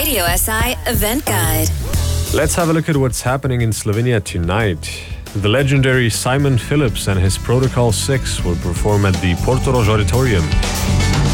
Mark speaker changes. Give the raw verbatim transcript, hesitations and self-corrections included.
Speaker 1: Radio S I Event Guide.
Speaker 2: Let's have a look at what's happening in Slovenia tonight. The legendary Simon Phillips and his Protocol six will perform at the Portorož Auditorium.